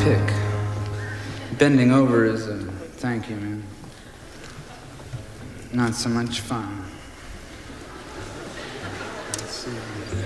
pick. Bending over is a thank you, man. Not so much fun. Let's see.